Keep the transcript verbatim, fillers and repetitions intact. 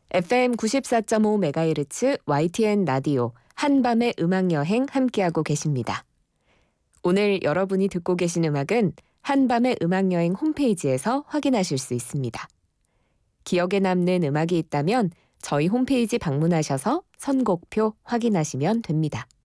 에프엠 구십사 점 오 메가헤르츠 와이티엔 라디오 한밤의 음악여행 함께하고 계십니다. 오늘 여러분이 듣고 계신 음악은 한밤의 음악여행 홈페이지에서 확인하실 수 있습니다. 기억에 남는 음악이 있다면 저희 홈페이지 방문하셔서 선곡표 확인하시면 됩니다.